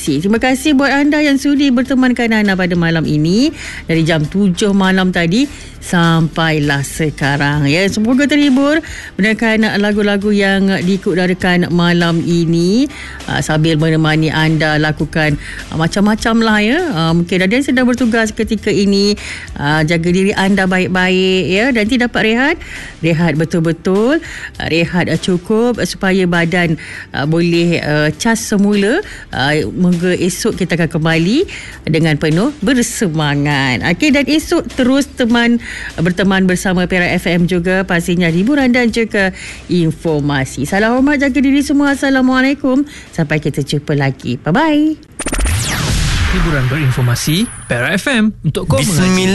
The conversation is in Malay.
informasi. Terima kasih buat anda yang sudi bertemankan Ana pada malam ini dari jam 7 malam tadi sampailah sekarang ya. Semoga terhibur mendengarkan lagu-lagu yang diikutdarakan malam ini sambil menemani anda lakukan macam-macam lah ya. Mungkin ada yang sedang bertugas ketika ini, jaga diri anda baik-baik ya, dan tidak dapat rehat betul-betul, rehat cukup supaya badan boleh cas semula. Moga esok kita akan kembali dengan penuh bersemangat. Okey, dan esok terus berteman bersama Perak FM juga, pastinya hiburan dan juga informasi. Salam hormat, jaga diri semua. Assalamualaikum, sampai kita jumpa lagi. Bye bye. Hiburan berinformasi Perak FM untuk kau mengaji.